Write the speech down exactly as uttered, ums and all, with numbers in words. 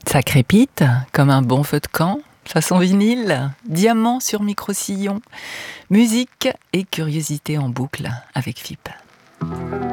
Ça crépite comme un bon feu de camp, façon vinyle, diamant sur micro-sillon, musique et curiosité en boucle avec F I P.